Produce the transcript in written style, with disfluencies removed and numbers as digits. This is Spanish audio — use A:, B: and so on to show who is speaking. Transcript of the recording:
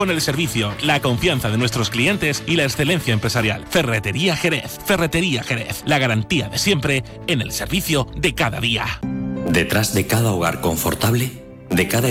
A: Con el servicio, la confianza de nuestros clientes y la excelencia empresarial. Ferretería Jerez. Ferretería Jerez. La garantía de siempre en el servicio de cada día.
B: Detrás de cada hogar confortable, de cada